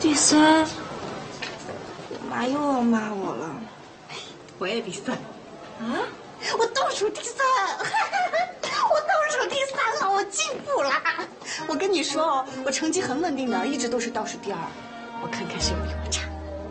第三，我妈又要骂我了。 我也第三。 啊？我倒数第三，我倒数第三了，我进步了。我跟你说哦，我成绩很稳定的，一直都是倒数第二。我看看是有没有差。